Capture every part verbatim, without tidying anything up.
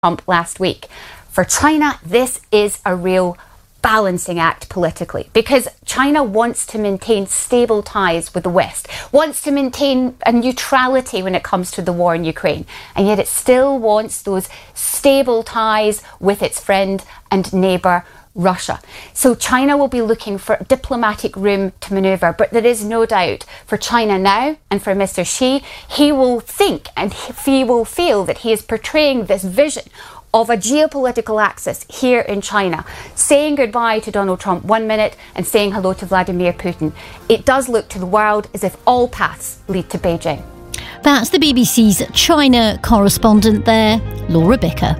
Trump last week. For China, this is a real balancing act politically, because China wants to maintain stable ties with the West, wants to maintain a neutrality when it comes to the war in Ukraine, and yet it still wants those stable ties with its friend and neighbour Russia. So China will be looking for diplomatic room to manoeuvre, but there is no doubt for China now and for Mister Xi, he will think and he will feel that he is portraying this vision of a geopolitical axis here in China, saying goodbye to Donald Trump one minute and saying hello to Vladimir Putin. It does look to the world as if all paths lead to Beijing. That's the B B C's China correspondent there, Laura Bicker.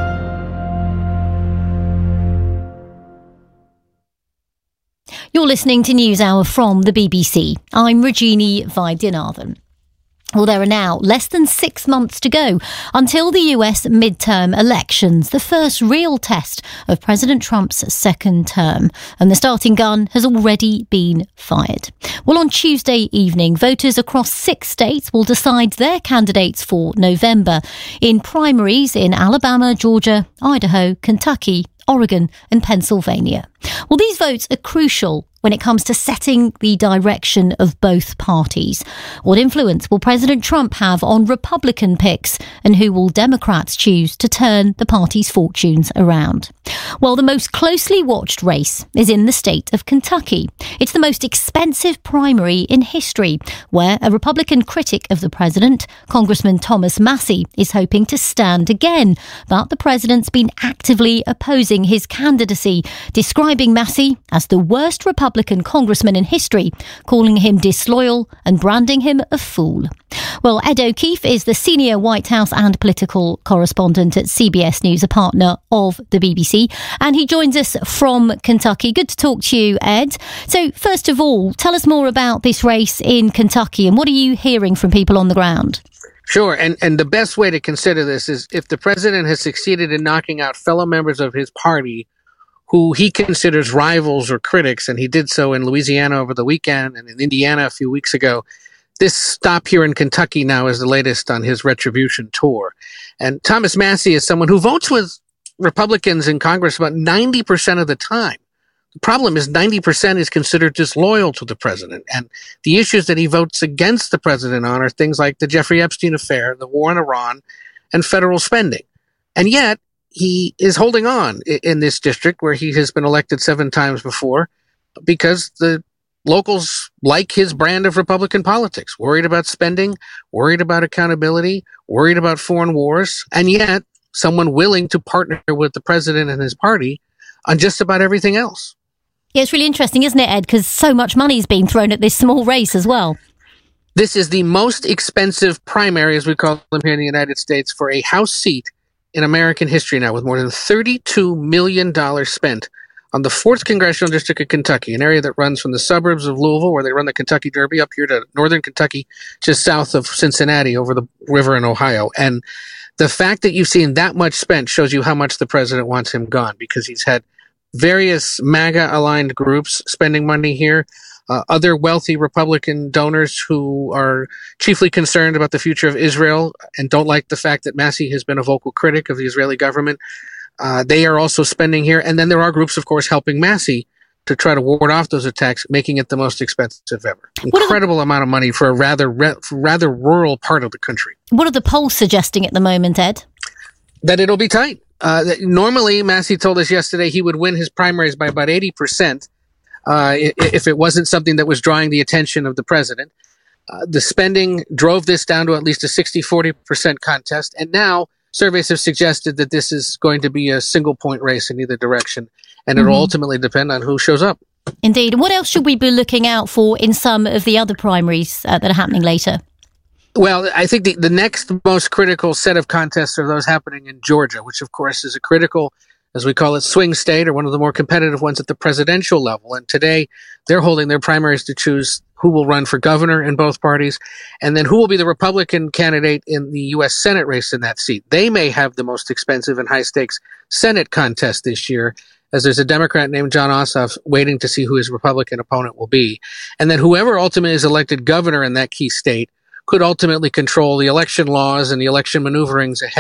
You're listening to NewsHour from the B B C. I'm Regini Vaidyanathan. Well, there are now less than six months to go until the U S midterm elections, the first real test of President Trump's second term. And the starting gun has already been fired. Well, on Tuesday evening, voters across six states will decide their candidates for November in primaries in Alabama, Georgia, Idaho, Kentucky, Oregon and Pennsylvania. Well, these votes are crucial when it comes to setting the direction of both parties. What influence will President Trump have on Republican picks, and who will Democrats choose to turn the party's fortunes around? Well, the most closely watched race is in the state of Kentucky. It's the most expensive primary in history, where a Republican critic of the president, Congressman Thomas Massie, is hoping to stand again. But the president's been actively opposing his candidacy, describing Massie as the worst Republican congressman in history, calling him disloyal and branding him a fool. Well, Ed O'Keefe is the senior White House and political correspondent at C B S News, a partner of the B B C, and he joins us from Kentucky. Good to talk to you, Ed. So, first of all, tell us more about this race in Kentucky and what are you hearing from people on the ground? Sure, and, and the best way to consider this is if the president has succeeded in knocking out fellow members of his party who he considers rivals or critics, and he did so in Louisiana over the weekend and in Indiana a few weeks ago. This stop here in Kentucky now is the latest on his retribution tour. And Thomas Massie is someone who votes with Republicans in Congress about ninety percent of the time. The problem is ninety percent is considered disloyal to the president. And the issues that he votes against the president on are things like the Jeffrey Epstein affair, the war in Iran, and federal spending. And yet, he is holding on in this district where he has been elected seven times before because the locals like his brand of Republican politics, worried about spending, worried about accountability, worried about foreign wars, and yet someone willing to partner with the president and his party on just about everything else. Yeah, it's really interesting, isn't it, Ed? Because so much money's been thrown at this small race as well. This is the most expensive primary, as we call them here in the United States, for a House seat in American history now, with more than thirty-two million dollars spent on the fourth Congressional District of Kentucky, an area that runs from the suburbs of Louisville, where they run the Kentucky Derby, up here to northern Kentucky, just south of Cincinnati, over the river in Ohio. And the fact that you've seen that much spent shows you how much the president wants him gone, because he's had various MAGA-aligned groups spending money here, Uh, other wealthy Republican donors who are chiefly concerned about the future of Israel and don't like the fact that Massie has been a vocal critic of the Israeli government. Uh, they are also spending here. And then there are groups, of course, helping Massie to try to ward off those attacks, making it the most expensive ever. Incredible the, amount of money for a rather rather rural part of the country. What are the polls suggesting at the moment, Ed? That it'll be tight. Uh, that normally, Massie told us yesterday he would win his primaries by about eighty percent. Uh, if it wasn't something that was drawing the attention of the president. Uh, the spending drove this down to at least a sixty forty percent contest. And now surveys have suggested that this is going to be a single point race in either direction. And mm-hmm. it'll ultimately depend on who shows up. Indeed. What else should we be looking out for in some of the other primaries uh, that are happening later? Well, I think the, the next most critical set of contests are those happening in Georgia, which, of course, is a critical, as we call it, swing state, or one of the more competitive ones at the presidential level. And today they're holding their primaries to choose who will run for governor in both parties, and then who will be the Republican candidate in the U S Senate race in that seat. They may have the most expensive and high-stakes Senate contest this year, as there's a Democrat named Jon Ossoff waiting to see who his Republican opponent will be. And then whoever ultimately is elected governor in that key state could ultimately control the election laws and the election maneuverings ahead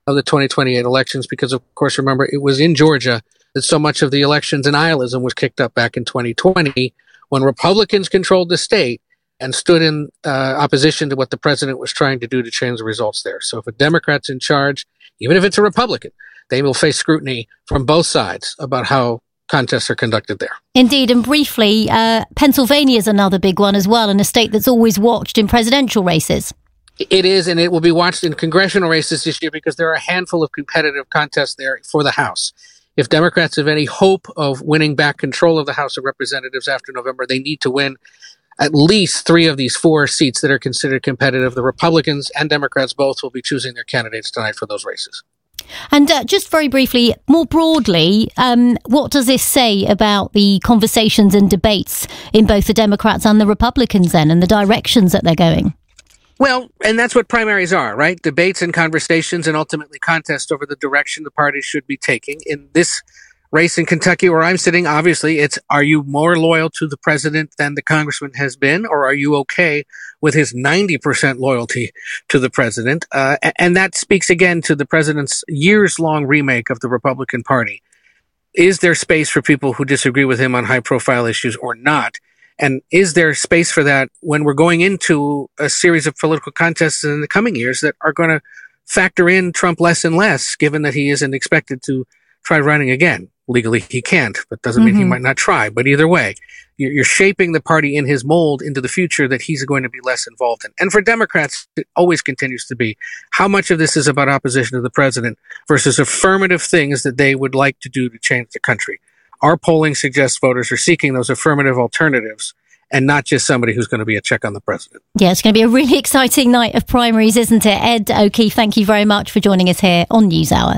of the twenty twenty-eight elections, because, of course, remember, it was in Georgia that so much of the elections denialism was kicked up back in twenty twenty when Republicans controlled the state and stood in uh, opposition to what the president was trying to do to change the results there. So if a Democrat's in charge, even if it's a Republican, they will face scrutiny from both sides about how contests are conducted there. Indeed, and briefly, uh, Pennsylvania is another big one as well, and a state that's always watched in presidential races. It is, and it will be watched in congressional races this year because there are a handful of competitive contests there for the House. If Democrats have any hope of winning back control of the House of Representatives after November, they need to win at least three of these four seats that are considered competitive. The Republicans and Democrats both will be choosing their candidates tonight for those races. And uh, just very briefly, more broadly, um, what does this say about the conversations and debates in both the Democrats and the Republicans then, and the directions that they're going? Well, and that's what primaries are, right? Debates and conversations and ultimately contests over the direction the parties should be taking. In this race in Kentucky where I'm sitting, obviously, it's, are you more loyal to the president than the congressman has been, or are you okay with his ninety percent loyalty to the president? Uh, and that speaks again to the president's years-long remake of the Republican Party. Is there space for people who disagree with him on high-profile issues or not? And is there space for that when we're going into a series of political contests in the coming years that are going to factor in Trump less and less, given that he isn't expected to try running again? Legally, he can't, but doesn't mean mm-hmm. he might not try. But either way, you're, you're shaping the party in his mold into the future that he's going to be less involved in. And for Democrats, it always continues to be how much of this is about opposition to the president versus affirmative things that they would like to do to change the country. Our polling suggests voters are seeking those affirmative alternatives and not just somebody who's going to be a check on the president. Yeah, it's going to be a really exciting night of primaries, isn't it? Ed O'Keefe, thank you very much for joining us here on NewsHour.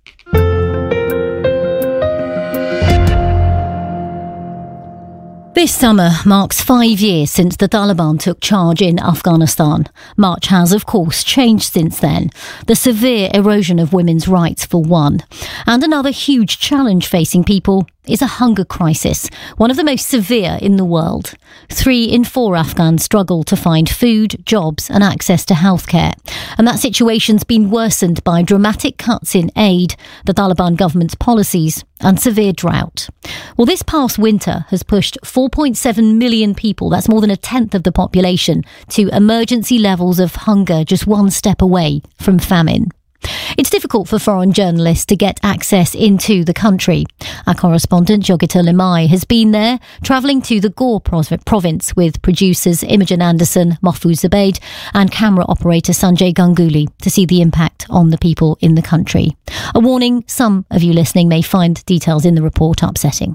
This summer marks five years since the Taliban took charge in Afghanistan. Much has, of course, changed since then. The severe erosion of women's rights, for one. And another huge challenge facing people is a hunger crisis, one of the most severe in the world. Three in four Afghans struggle to find food, jobs and access to healthcare. And that situation's been worsened by dramatic cuts in aid, the Taliban government's policies and severe drought. Well, this past winter has pushed four point seven million people, that's more than a tenth of the population, to emergency levels of hunger just one step away from famine. It's difficult for foreign journalists to get access into the country. Our correspondent, Yogita Limai, has been there, travelling to the Ghor province with producers Imogen Anderson, Mahfouz Zubayd and camera operator Sanjay Ganguly to see the impact on the people in the country. A warning, some of you listening may find details in the report upsetting.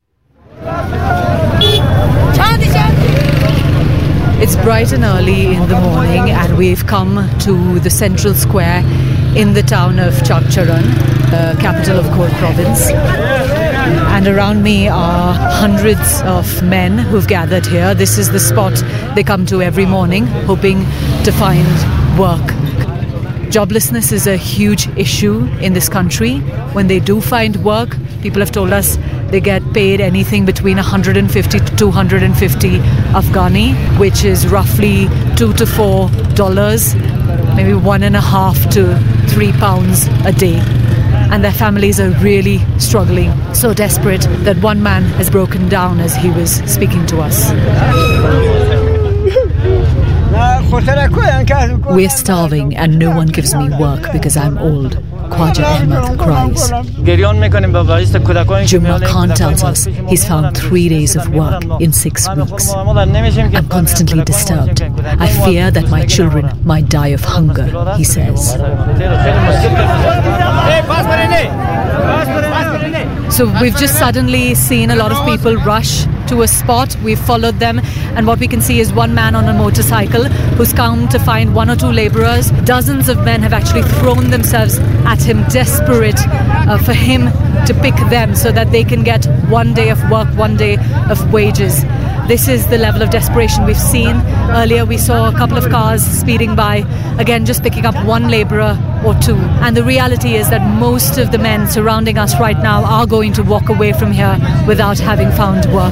It's bright and early in the morning and we've come to the central square in the town of Chakcharan, the capital of Ghor province. And around me are hundreds of men who've gathered here. This is the spot they come to every morning, hoping to find work. Joblessness is a huge issue in this country. When they do find work, people have told us they get paid anything between one hundred fifty to two hundred fifty Afghani, which is roughly two to four dollars, maybe one and a half to three pounds a day. And their families are really struggling, so desperate that one man has broken down as he was speaking to us. We're starving and no one gives me work because I'm old, Khwaja Ahmad cries. Jumna Khan tells us he's found three days of work in six weeks. I'm constantly disturbed. I fear that my children might die of hunger, he says. So we've just suddenly seen a lot of people rush to a spot. We've followed them, and what we can see is one man on a motorcycle who's come to find one or two labourers. Dozens of men have actually thrown themselves at him, desperate uh, for him to pick them so that they can get one day of work, one day of wages. This is the level of desperation we've seen. Earlier we saw a couple of cars speeding by, again just picking up one labourer or two. And the reality is that most of the men surrounding us right now are going to walk away from here without having found work.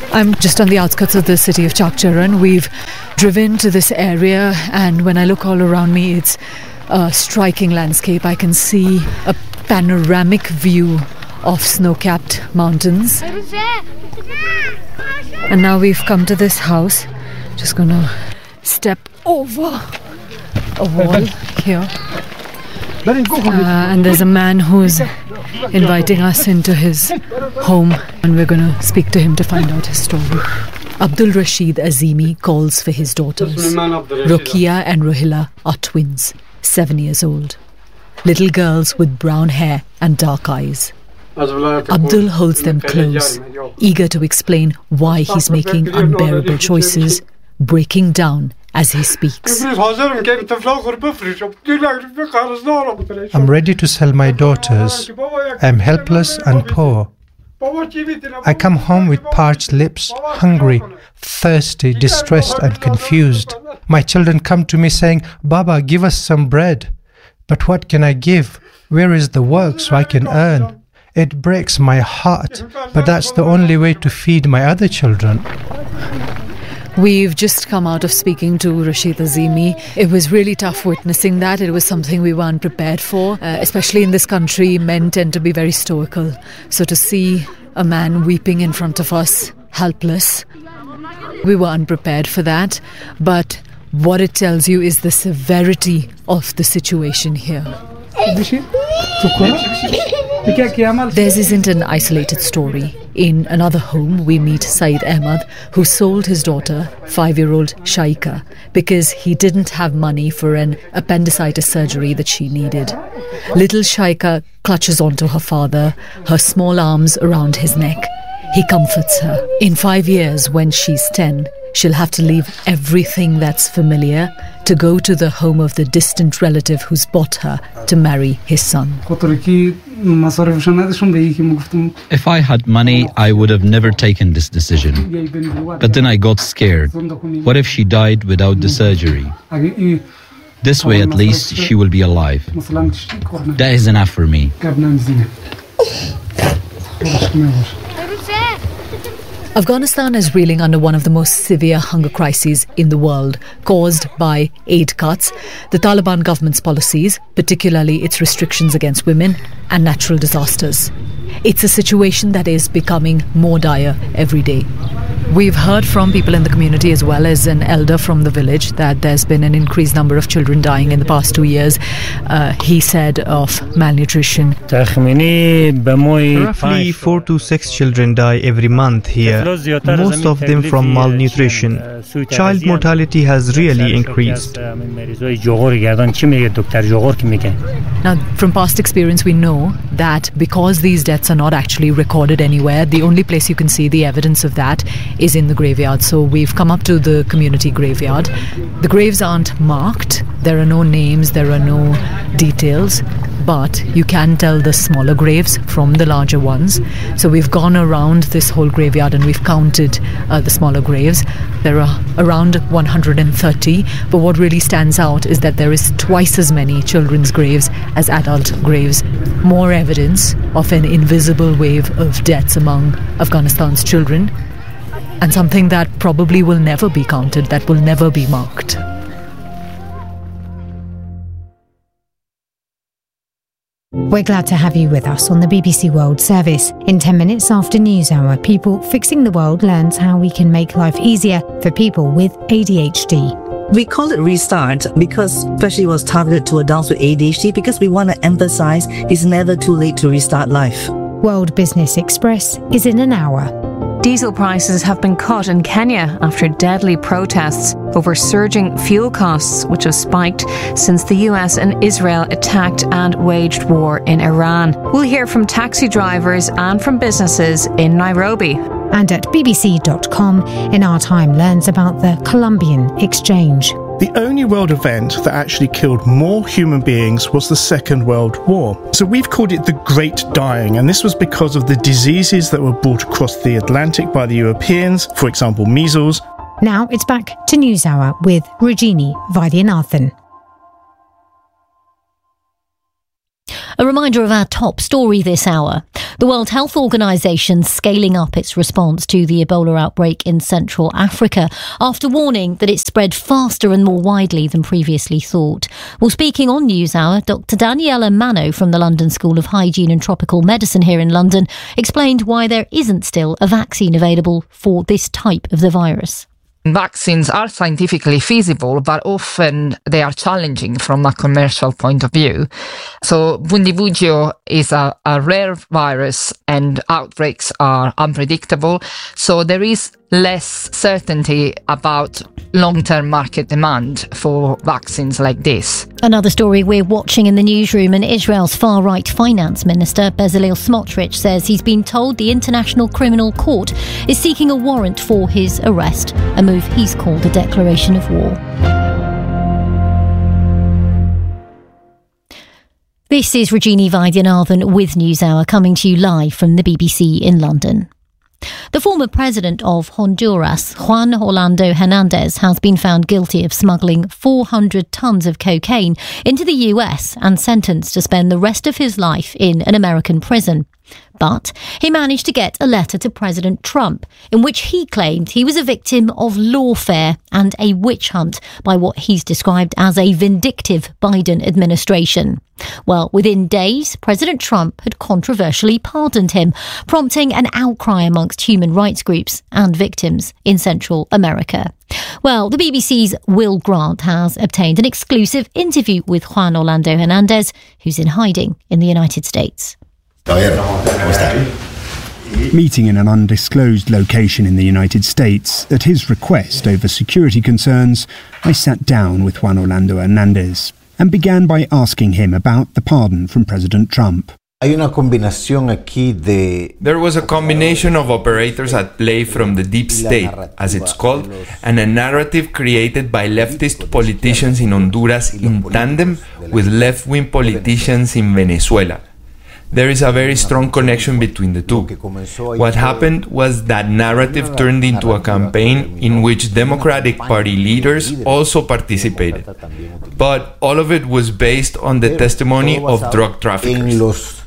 I'm just on the outskirts of the city of Chakcharan. We've driven to this area, and when I look all around me, it's a striking landscape. I can see a panoramic view of snow-capped mountains. And now we've come to this house. Just gonna step over a wall here. Uh, and there's a man who's inviting us into his home, and we're going to speak to him to find out his story. Abdul Rashid Azimi calls for his daughters. Rukia and Rohila are twins, seven years old. Little girls with brown hair and dark eyes. Abdul holds them close, eager to explain why he's making unbearable choices, breaking down as he speaks. I'm ready to sell my daughters. I'm helpless and poor. I come home with parched lips, hungry, thirsty, distressed and confused. My children come to me saying, "Baba, give us some bread." But what can I give? Where is the work so I can earn? It breaks my heart, but that's the only way to feed my other children. We've just come out of speaking to Rashid Azimi. It was really tough witnessing that. It was something we weren't prepared for. Uh, especially in this country, men tend to be very stoical. So to see a man weeping in front of us, helpless, we were unprepared for that. But what it tells you is the severity of the situation here. Theirs isn't an isolated story. In another home, we meet Saeed Ahmad, who sold his daughter, five-year-old Shaika, because he didn't have money for an appendicitis surgery that she needed. Little Shaika clutches onto her father, her small arms around his neck. He comforts her. In five years, when she's ten, she'll have to leave everything that's familiar to go to the home of the distant relative who's bought her to marry his son. If I had money, I would have never taken this decision. But then I got scared. What if she died without the surgery? This way, at least, she will be alive. That is enough for me. Afghanistan is reeling under one of the most severe hunger crises in the world, caused by aid cuts, the Taliban government's policies, particularly its restrictions against women, and natural disasters. It's a situation that is becoming more dire every day. We've heard from people in the community as well as an elder from the village that there's been an increased number of children dying in the past two years. Uh, he said of malnutrition. Roughly four to six children die every month here, most of them from malnutrition. Child mortality has really increased. Now, from past experience, we know that because these deaths are not actually recorded anywhere, the only place you can see the evidence of that is in the graveyard. So we've come up to the community graveyard. The graves aren't marked. There are no names, there are no details, but you can tell the smaller graves from the larger ones. So we've gone around this whole graveyard and we've counted uh, the smaller graves. There are around one hundred thirty, but what really stands out is that there is twice as many children's graves as adult graves. More evidence of an invisible wave of deaths among Afghanistan's children, and something that probably will never be counted, that will never be marked. We're glad to have you with us on the B B C World Service. In ten minutes after News Hour, People Fixing the World learns how we can make life easier for people with A D H D. We call it Restart because especially it was targeted to adults with A D H D because we want to emphasize it's never too late to restart life. World Business Express is in an hour. Diesel prices have been cut in Kenya after deadly protests over surging fuel costs, which have spiked since the U S and Israel attacked and waged war in Iran. We'll hear from taxi drivers and from businesses in Nairobi. And at b b c dot com, In Our Time learns about the Columbian Exchange. The only world event that actually killed more human beings was the Second World War. So we've called it the Great Dying, and this was because of the diseases that were brought across the Atlantic by the Europeans, for example, measles. Now it's back to News Hour with Rajini Vaidyanathan. A reminder of our top story this hour. The World Health Organization scaling up its response to the Ebola outbreak in Central Africa after warning that it spread faster and more widely than previously thought. Well, speaking on NewsHour, Doctor Daniela Mano from the London School of Hygiene and Tropical Medicine here in London explained why there isn't still a vaccine available for this type of the virus. Vaccines are scientifically feasible, but often they are challenging from a commercial point of view. So Bundibugyo is a, a rare virus and outbreaks are unpredictable. So there is less certainty about long-term market demand for vaccines like this. Another story we're watching in the newsroom, and Israel's far-right finance minister Bezalel Smotrich says he's been told the International Criminal Court is seeking a warrant for his arrest, a move he's called a declaration of war. This is Regina Vaidyanathan with NewsHour, coming to you live from the B B C in London. The former president of Honduras, Juan Orlando Hernandez, has been found guilty of smuggling four hundred tons of cocaine into the U S and sentenced to spend the rest of his life in an American prison. But he managed to get a letter to President Trump in which he claimed he was a victim of lawfare and a witch hunt by what he's described as a vindictive Biden administration. Well, within days, President Trump had controversially pardoned him, prompting an outcry amongst human rights groups and victims in Central America. Well, the B B C's Will Grant has obtained an exclusive interview with Juan Orlando Hernandez, who's in hiding in the United States. Meeting in an undisclosed location in the United States, at his request over security concerns, I sat down with Juan Orlando Hernandez and began by asking him about the pardon from President Trump. There was a combination of operators at play from the deep state, as it's called, and a narrative created by leftist politicians in Honduras in tandem with left-wing politicians in Venezuela. There is a very strong connection between the two. What happened was that narrative turned into a campaign in which Democratic Party leaders also participated. But all of it was based on the testimony of drug traffickers.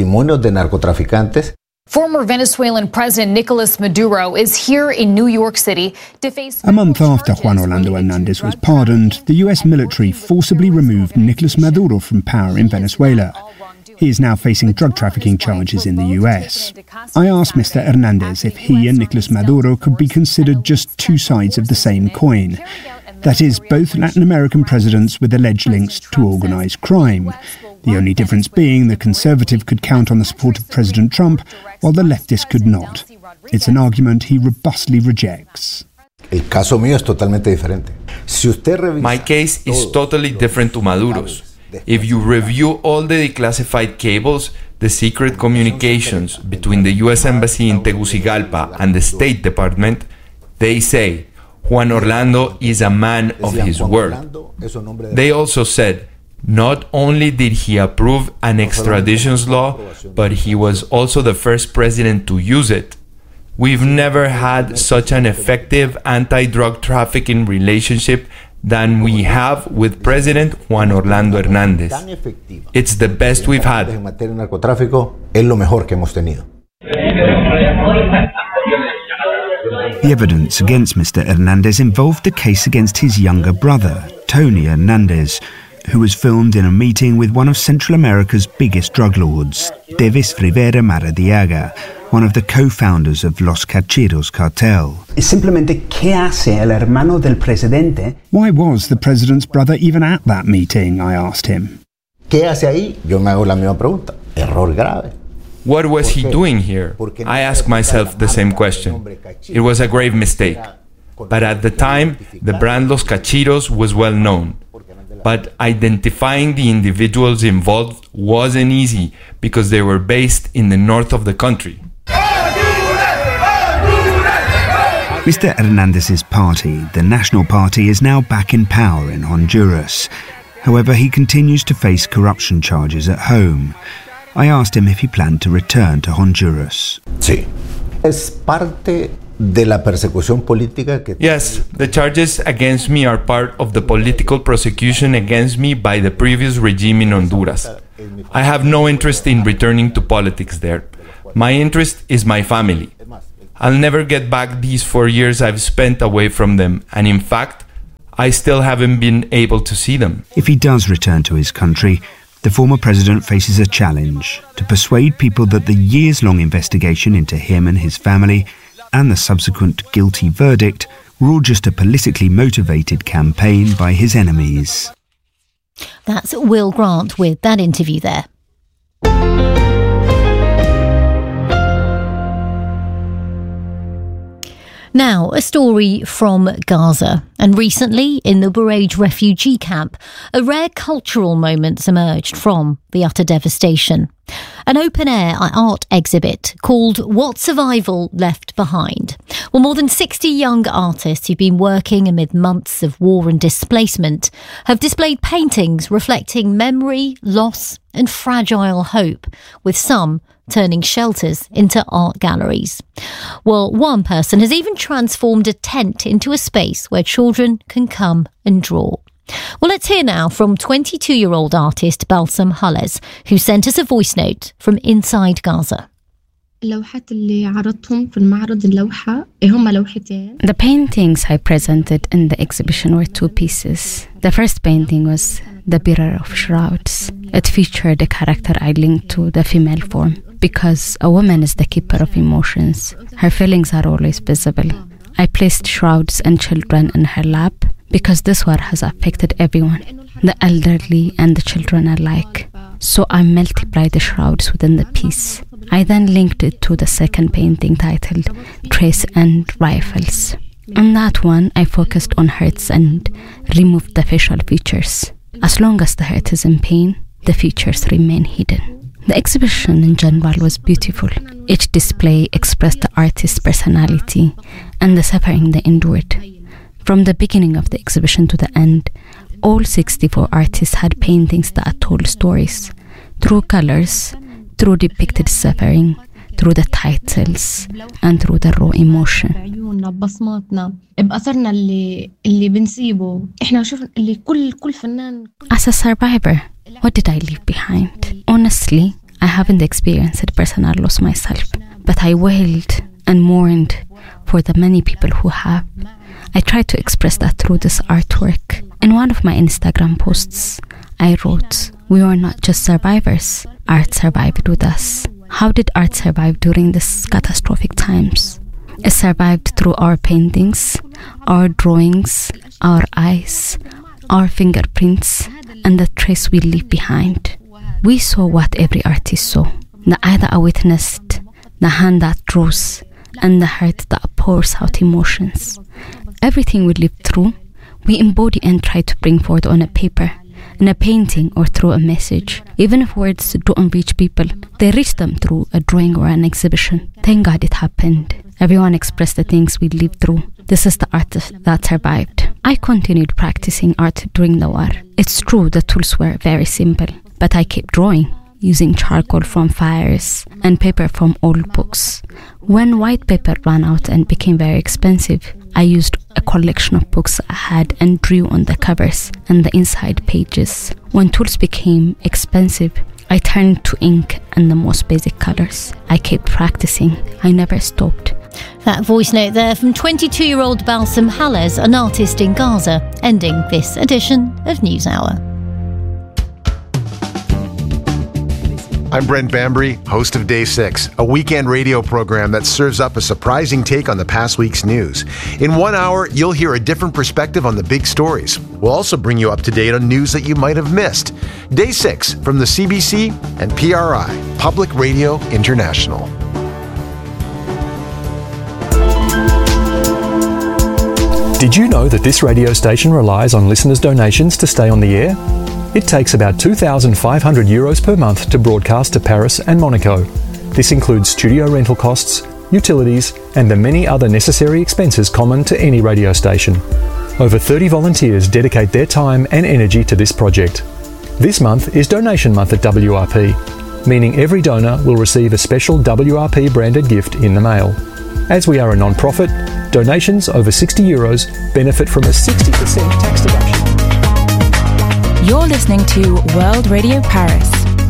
Former Venezuelan President Nicolas Maduro is here in New York City to face... A month after Juan Orlando Hernandez was pardoned, the U S military forcibly removed Nicolas Maduro from power in Venezuela. He is now facing drug trafficking charges in the U S. I asked Mister Hernandez if he and Nicolas Maduro could be considered just two sides of the same coin. That is, both Latin American presidents with alleged links to organised crime. The only difference being the conservative could count on the support of President Trump, while the leftist could not. It's an argument he robustly rejects. My case is totally different to Maduro's. If you review all the declassified cables, the secret communications between the U S Embassy in Tegucigalpa and the State Department, they say Juan Orlando is a man of his word. They also said not only did he approve an extradition law, but he was also the first president to use it. We've never had such an effective anti-drug trafficking relationship than we have with President Juan Orlando Hernandez. It's the best we've had. The evidence against Mister Hernandez involved a case against his younger brother, Tony Hernandez, who was filmed in a meeting with one of Central America's biggest drug lords, Devis Rivera Maradiaga, one of the co-founders of Los Cachiros cartel. Why was the president's brother even at that meeting, I asked him. What was he doing here? I asked myself the same question. It was a grave mistake. But at the time, the brand Los Cachiros was well known. But identifying the individuals involved wasn't easy because they were based in the north of the country. Mister Hernandez's party, the National Party, is now back in power in Honduras. However, he continues to face corruption charges at home. I asked him if he planned to return to Honduras. Sí. de la persecución política que... Yes, the charges against me are part of the political prosecution against me by the previous regime in Honduras. I have no interest in returning to politics there. My interest is my family. I'll never get back these four years I've spent away from them, and in fact, I still haven't been able to see them. If he does return to his country, the former president faces a challenge to persuade people that the years-long investigation into him and his family and the subsequent guilty verdict were all just a politically motivated campaign by his enemies. That's Will Grant with that interview there. Now, a story from Gaza. And recently, in the Bureij refugee camp, a rare cultural moment's emerged from the utter devastation. An open-air art exhibit called What Survival Left Behind. Well, more than sixty young artists who've been working amid months of war and displacement have displayed paintings reflecting memory, loss and fragile hope, with some turning shelters into art galleries. Well, one person has even transformed a tent into a space where children can come and draw. Well, let's hear now from twenty-two-year-old artist Balsam Hales, who sent us a voice note from inside Gaza. The paintings I presented in the exhibition were two pieces. The first painting was The Bearer of Shrouds. It featured a character I linked to the female form, because a woman is the keeper of emotions. Her feelings are always visible. I placed shrouds and children in her lap, because this war has affected everyone, the elderly and the children alike. So I multiplied the shrouds within the piece. I then linked it to the second painting titled Trace and Rifles. In that one, I focused on hurts and removed the facial features. As long as the hurt is in pain, the features remain hidden. The exhibition in general was beautiful. Each display expressed the artist's personality and the suffering they endured. From the beginning of the exhibition to the end, all sixty-four artists had paintings that told stories, through colors, through depicted suffering, through the titles, and through the raw emotion. As a survivor, what did I leave behind? Honestly, I haven't experienced personal loss myself, but I wailed and mourned for the many people who have. I tried to express that through this artwork. In one of my Instagram posts, I wrote, "We are not just survivors, art survived with us." How did art survive during these catastrophic times? It survived through our paintings, our drawings, our eyes, our fingerprints, and the trace we leave behind. We saw what every artist saw, the eye that witnessed, the hand that draws, and the heart that pours out emotions. Everything we lived through, we embody and try to bring forward on a paper, in a painting or through a message. Even if words don't reach people, they reach them through a drawing or an exhibition. Thank God it happened. Everyone expressed the things we lived through. This is the art that survived. I continued practicing art during the war. It's true the tools were very simple, but I kept drawing, using charcoal from fires and paper from old books. When white paper ran out and became very expensive, I used a collection of books I had and drew on the covers and the inside pages. When tools became expensive, I turned to ink and the most basic colors. I kept practicing. I never stopped. That voice note there from twenty-two-year-old Balsam Hales, an artist in Gaza, ending this edition of NewsHour. I'm Brent Bambry, host of Day six, a weekend radio program that serves up a surprising take on the past week's news. In one hour, you'll hear a different perspective on the big stories. We'll also bring you up to date on news that you might have missed. Day six from the C B C and P R I, Public Radio International. Did you know that this radio station relies on listeners' donations to stay on the air? It takes about two thousand five hundred euros per month to broadcast to Paris and Monaco. This includes studio rental costs, utilities, and the many other necessary expenses common to any radio station. Over thirty volunteers dedicate their time and energy to this project. This month is Donation Month at W R P, meaning every donor will receive a special W R P branded gift in the mail. As we are a non-profit, donations over sixty euros benefit from a sixty percent tax deduction. You're listening to World Radio Paris.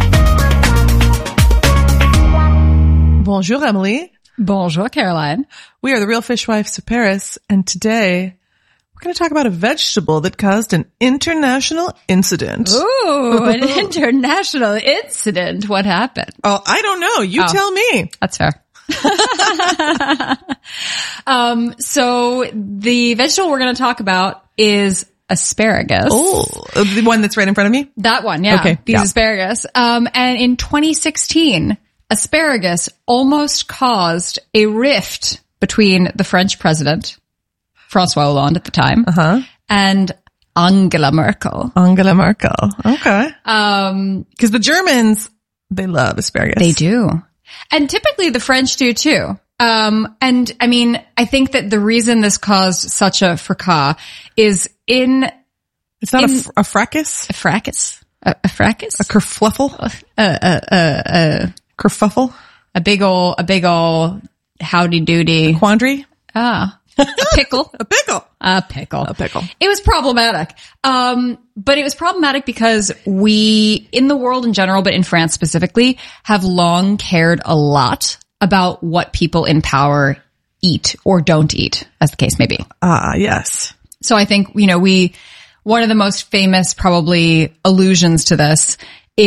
Bonjour, Emily. Bonjour, Caroline. We are the Real Fishwives of Paris, and today we're going to talk about a vegetable that caused an international incident. Ooh, an international incident. What happened? Oh, I don't know. You oh, tell me. That's fair. um, so the vegetable we're going to talk about is asparagus. Oh, the one that's right in front of me? That one, yeah. Okay. These yeah. asparagus. Um, and in twenty sixteen, asparagus almost caused a rift between the French president, François Hollande at the time, uh-huh. and Angela Merkel. Angela Merkel. Okay. Um, because the Germans, they love asparagus. They do. And typically the French do too. Um, and I mean, I think that the reason this caused such a fracas is in... It's not in, a, fr- a fracas? A fracas? A, a fracas? A kerfluffle? A, a, a, a kerfuffle? A big ol', a big ol' howdy doody. Quandary? Ah. A pickle. a pickle. A pickle. A pickle. It was problematic. Um, but it was problematic because we, in the world in general, but in France specifically, have long cared a lot about what people in power eat or don't eat, as the case may be. Ah, uh, yes. So I think, you know, we, one of the most famous probably allusions to this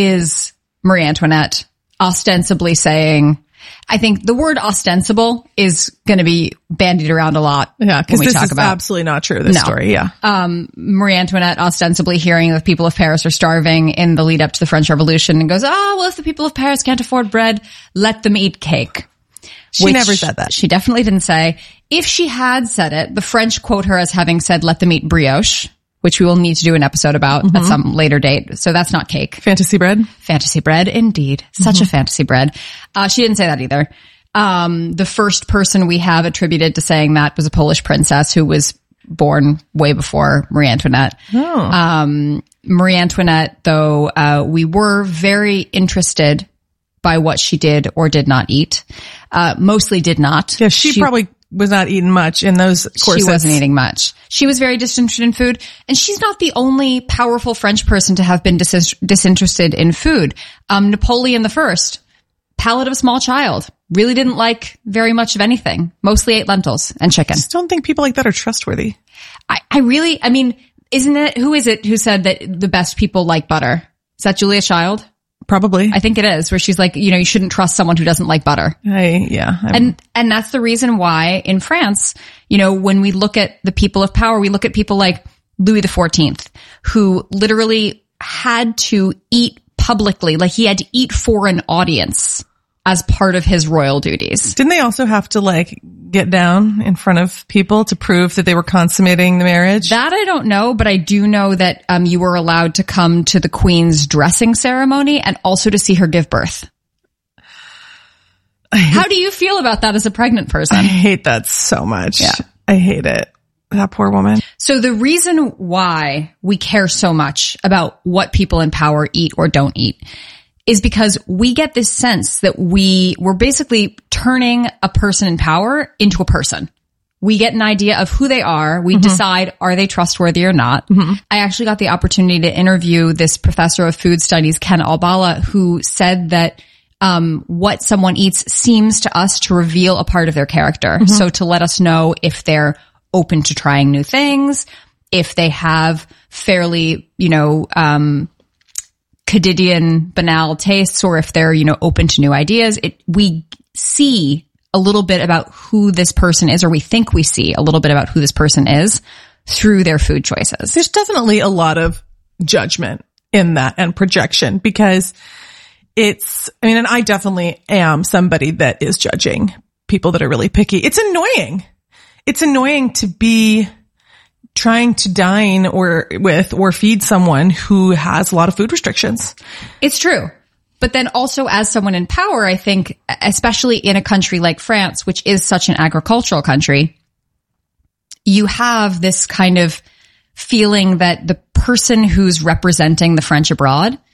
is Marie Antoinette ostensibly saying, I think the word ostensible is going to be bandied around a lot. Yeah, because this talk is about. absolutely not true, this no. story, yeah. Um, Marie Antoinette ostensibly hearing that the people of Paris are starving in the lead up to the French Revolution and goes, oh, well, if the people of Paris can't afford bread, let them eat cake. She Which never said that. She definitely didn't say. If she had said it, the French quote her as having said, let them eat brioche, which we will need to do an episode about mm-hmm. at some later date. So that's not cake. Fantasy bread? Fantasy bread, indeed. Such mm-hmm. a fantasy bread. Uh, she didn't say that either. Um, the first person we have attributed to saying that was a Polish princess who was born way before Marie Antoinette. Oh. Um, Marie Antoinette, though, uh, we were very interested by what she did or did not eat. Uh, mostly did not. Yeah, she, she probably was not eating much in those corsets. She wasn't eating much. She was very disinterested in food. And she's not the only powerful French person to have been dis- disinterested in food. Um, Napoleon the First, palate of a small child, really didn't like very much of anything. Mostly ate lentils and chicken. I just don't think people like that are trustworthy. I, I really, I mean, isn't it, who is it who said that the best people like butter? Is that Julia Child? Probably. I think it is, where she's like, you know, you shouldn't trust someone who doesn't like butter. I, yeah. I'm... And, and that's the reason why in France, you know, when we look at the people of power, we look at people like Louis the fourteenth, who literally had to eat publicly, like he had to eat for an audience as part of his royal duties. Didn't they also have to like get down in front of people to prove that they were consummating the marriage? That I don't know, but I do know that um you were allowed to come to the Queen's dressing ceremony and also to see her give birth. How do you feel about that as a pregnant person? I hate that so much. Yeah. I hate it. That poor woman. So the reason why we care so much about what people in power eat or don't eat is because we get this sense that we, we're basically turning a person in power into a person. We get an idea of who they are. We mm-hmm. decide, are they trustworthy or not? Mm-hmm. I actually got the opportunity to interview this professor of food studies, Ken Albala, who said that um what someone eats seems to us to reveal a part of their character. Mm-hmm. So to let us know if they're open to trying new things, if they have fairly, you know, um quotidian banal tastes, or if they're, you know, open to new ideas. It, we see a little bit about who this person is, or we think we see a little bit about who this person is through their food choices. There's definitely a lot of judgment in that and projection, because it's, I mean, and I definitely am somebody that is judging people that are really picky. It's annoying. It's annoying to be trying to dine or with or feed someone who has a lot of food restrictions. It's true. But then also as someone in power, I think, especially in a country like France, which is such an agricultural country, you have this kind of feeling that the person who's representing the French abroad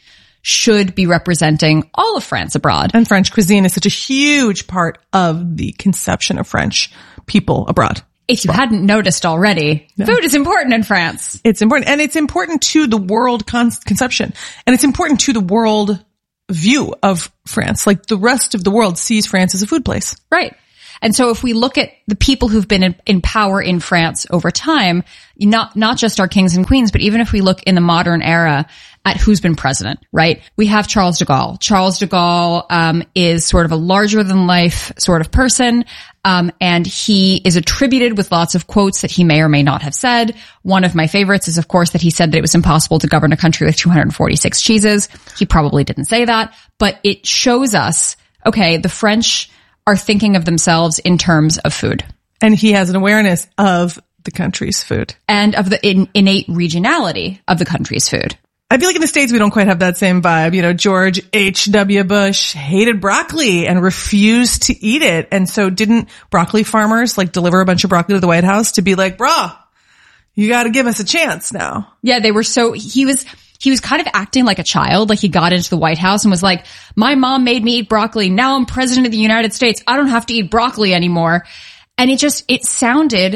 should be representing all of France abroad. And French cuisine is such a huge part of the conception of French people abroad. If you well. hadn't noticed already, yeah. food is important in France. It's important. And it's important to the world con- conception. And it's important to the world view of France. Like the rest of the world sees France as a food place. Right. And so if we look at the people who've been in, in power in France over time, not, not just our kings and queens, but even if we look in the modern era at who's been president, right? We have Charles de Gaulle. Charles de Gaulle, um, is sort of a larger than life sort of person. Um, and he is attributed with lots of quotes that he may or may not have said. One of my favorites is, of course, that he said that it was impossible to govern a country with two hundred forty-six cheeses. He probably didn't say that, but it shows us, okay, the French are thinking of themselves in terms of food. And he has an awareness of the country's food. And of the in, innate regionality of the country's food. I feel like in the States, we don't quite have that same vibe. You know, George H W. Bush hated broccoli and refused to eat it. And so didn't broccoli farmers like deliver a bunch of broccoli to the White House to be like, brah, you got to give us a chance now. Yeah, they were so, he was, he was kind of acting like a child. Like he got into the White House and was like, my mom made me eat broccoli. Now I'm president of the United States. I don't have to eat broccoli anymore. And it just, it sounded,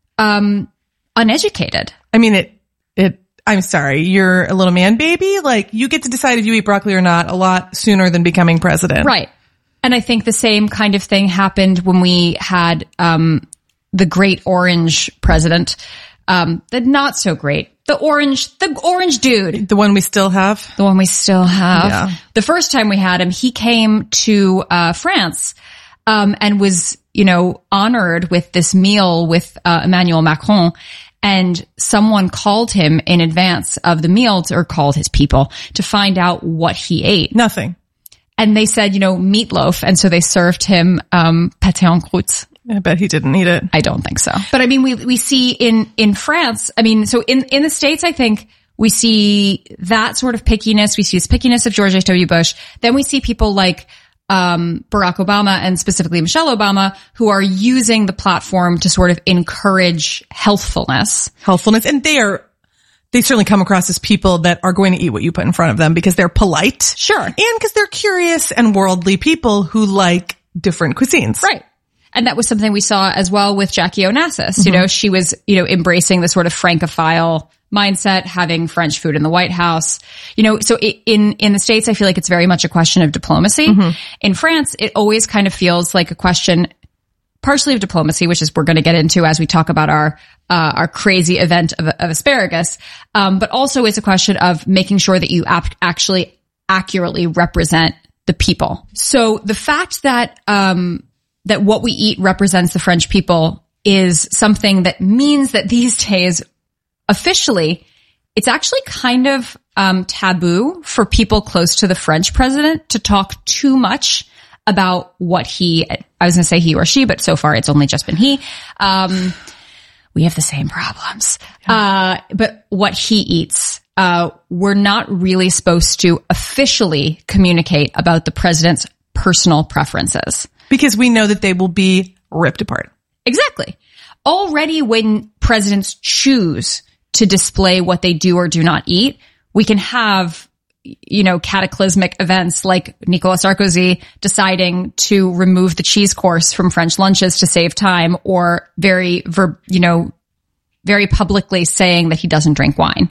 um, uneducated. I mean, it, it, I'm sorry, you're a little man baby. Like you get to decide if you eat broccoli or not a lot sooner than becoming president. Right. And I think the same kind of thing happened when we had, um, the great orange president, um, the not so great. The orange, the orange dude. The one we still have? The one we still have. Yeah. The first time we had him, he came to, uh, France, um, and was, you know, honored with this meal with, uh, Emmanuel Macron. And someone called him in advance of the meal to, or called his people to find out what he ate. Nothing. And they said, you know, meatloaf. And so they served him, um, pâté en croûte. I bet he didn't eat it. I don't think so. But I mean, we, we see in, in France, I mean, so in, in the States, I think we see that sort of pickiness. We see this pickiness of George H W. Bush. Then we see people like, um, Barack Obama and specifically Michelle Obama, who are using the platform to sort of encourage healthfulness. Healthfulness. And they are, they certainly come across as people that are going to eat what you put in front of them because they're polite. Sure. And because they're curious and worldly people who like different cuisines. Right. And that was something we saw as well with Jackie Onassis. Mm-hmm. You know, she was, you know, embracing the sort of Francophile mindset, having French food in the White House. You know, so it, in, in the States, I feel like it's very much a question of diplomacy. Mm-hmm. In France, it always kind of feels like a question, partially of diplomacy, which is we're going to get into as we talk about our, uh, our crazy event of, of asparagus. Um, but also it's a question of making sure that you ap- actually accurately represent the people. So the fact that, um, that what we eat represents the French people is something that means that these days, officially, it's actually kind of um, taboo for people close to the French president to talk too much about what he, I was going to say he or she, but so far it's only just been he. Um, we have the same problems. Uh, but what he eats. Uh, we're not really supposed to officially communicate about the president's personal preferences. Because we know that they will be ripped apart. Exactly. Already when presidents choose to display what they do or do not eat, we can have, you know, cataclysmic events like Nicolas Sarkozy deciding to remove the cheese course from French lunches to save time, or very, ver- you know, very publicly saying that he doesn't drink wine.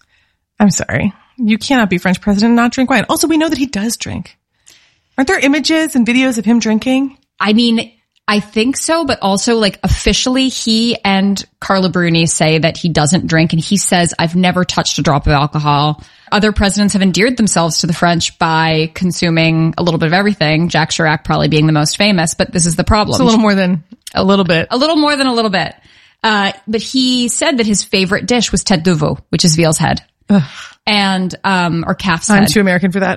I'm sorry. You cannot be French president and not drink wine. Also, we know that he does drink. Aren't there images and videos of him drinking? I mean, I think so, but also like officially he and Carla Bruni say that he doesn't drink, and he says, I've never touched a drop of alcohol. Other presidents have endeared themselves to the French by consuming a little bit of everything, Jacques Chirac probably being the most famous, but this is the problem. It's a little more than a little bit. A little more than a little bit. Uh, but he said that his favorite dish was tête de veau, which is veal's head. Ugh. And, um, or calf's head. I'm too American for that.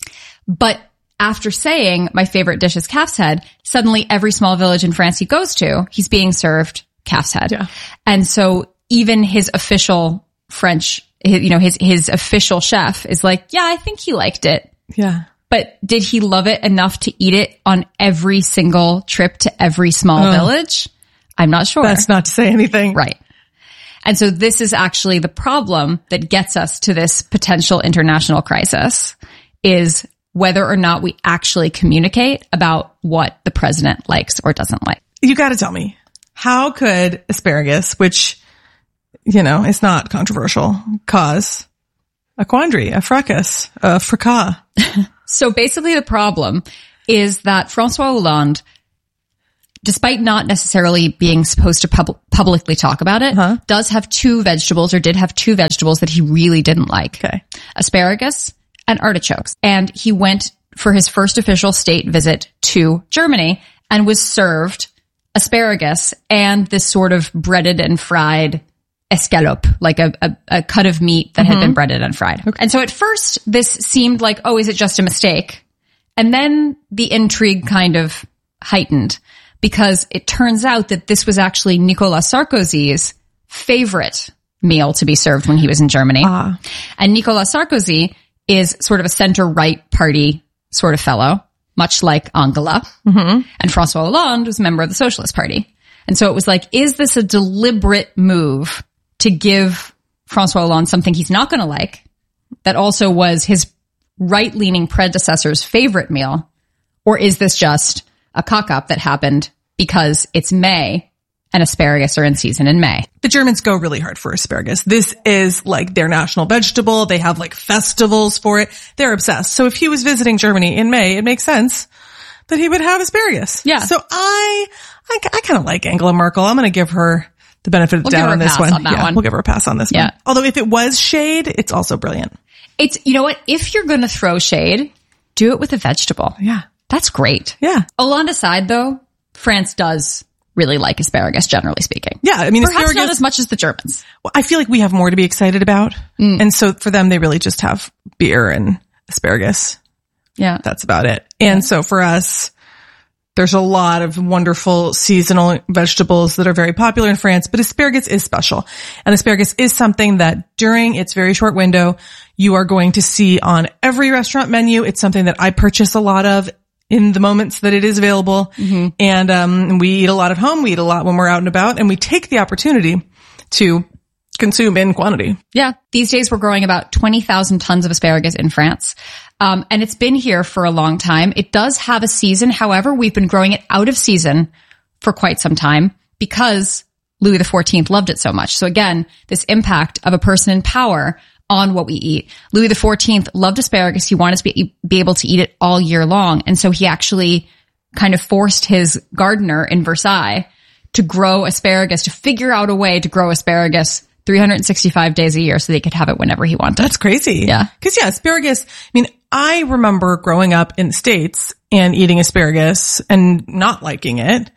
But after saying my favorite dish is calf's head, suddenly every small village in France he goes to, he's being served calf's head. Yeah. And so even his official French, you know, his, his official chef is like, yeah, I think he liked it. Yeah. But did he love it enough to eat it on every single trip to every small oh. village? I'm not sure. That's not to say anything. Right. And so this is actually the problem that gets us to this potential international crisis, is whether or not we actually communicate about what the president likes or doesn't like. You got to tell me, how could asparagus, which, you know, is not controversial, cause a quandary, a fracas, a fracas? So basically the problem is that Francois Hollande, despite not necessarily being supposed to pub- publicly talk about it, huh? does have two vegetables or did have two vegetables that he really didn't like. Okay. Asparagus and artichokes. And he went for his first official state visit to Germany and was served asparagus and this sort of breaded and fried escalope, like a, a, a cut of meat that mm-hmm. had been breaded and fried. Okay. And so at first this seemed like, oh, is it just a mistake? And then the intrigue kind of heightened because it turns out that this was actually Nicolas Sarkozy's favorite meal to be served when he was in Germany. Ah. And Nicolas Sarkozy is sort of a center-right party sort of fellow, much like Angela. Mm-hmm. And Francois Hollande was a member of the Socialist Party. And so it was like, is this a deliberate move to give Francois Hollande something he's not going to like, that also was his right-leaning predecessor's favorite meal? Or is this just a cock-up that happened because it's May and asparagus are in season in May? The Germans go really hard for asparagus. This is like their national vegetable. They have like festivals for it. They're obsessed. So if he was visiting Germany in May, it makes sense that he would have asparagus. Yeah. So I, I, I kind of like Angela Merkel. I'm going to give her the benefit of the we'll doubt on this one. On that yeah, one. We'll give her a pass on this yeah. one. Although if it was shade, it's also brilliant. It's, you know what? If you're going to throw shade, do it with a vegetable. Yeah. That's great. Yeah. Hollande aside though, France does really like asparagus, generally speaking. Yeah, I mean, perhaps asparagus, not as much as the Germans. Well, I feel like we have more to be excited about. Mm. And so for them, they really just have beer and asparagus. Yeah. That's about it. And so for us, there's a lot of wonderful seasonal vegetables that are very popular in France, but asparagus is special. And asparagus is something that during its very short window, you are going to see on every restaurant menu. It's something that I purchase a lot of in the moments that it is available. Mm-hmm. And, um, we eat a lot at home. We eat a lot when we're out and about, and we take the opportunity to consume in quantity. Yeah. These days we're growing about twenty thousand tons of asparagus in France. Um, and it's been here for a long time. It does have a season. However, we've been growing it out of season for quite some time because Louis the fourteenth loved it so much. So again, this impact of a person in power on what we eat. Louis the fourteenth loved asparagus. He wanted to be, be able to eat it all year long. And so he actually kind of forced his gardener in Versailles to grow asparagus, to figure out a way to grow asparagus three hundred sixty-five days a year so they could have it whenever he wanted. That's crazy. Yeah. Cause yeah, asparagus, I mean, I remember growing up in the States and eating asparagus and not liking it.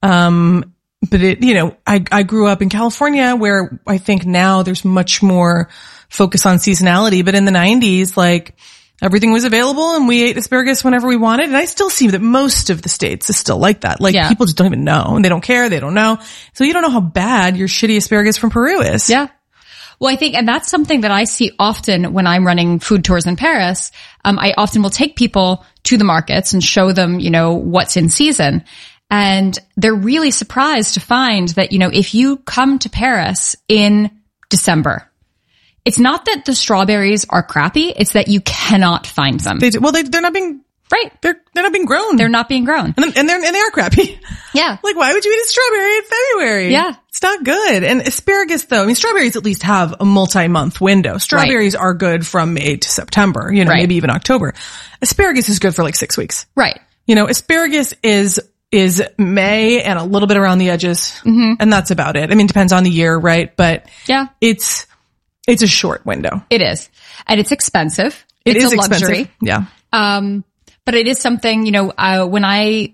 Um, but it, you know, I, I grew up in California where I think now there's much more focus on seasonality. But in the nineties, like everything was available and we ate asparagus whenever we wanted. And I still see that most of the states is still like that. Like yeah. people just don't even know and they don't care. They don't know. So you don't know how bad your shitty asparagus from Peru is. Yeah. Well, I think, and that's something that I see often when I'm running food tours in Paris. Um, I often will take people to the markets and show them, you know, what's in season. And they're really surprised to find that, you know, if you come to Paris in December, it's not that the strawberries are crappy. It's that you cannot find them. They do, well, they, they're not being, right. They're, they're not being grown. They're not being grown. And, and they're, and they are crappy. Yeah. Like, why would you eat a strawberry in February? Yeah. It's not good. And asparagus though, I mean, strawberries at least have a multi-month window. Strawberries right. are good from May to September, you know, right. maybe even October. Asparagus is good for like six weeks. Right. You know, asparagus is, is May and a little bit around the edges. Mm-hmm. And that's about it. I mean, it depends on the year, right? But yeah, it's, it's a short window. It is. And it's expensive. It it's is a luxury. Expensive. Yeah. Um, but it is something, you know, uh, when I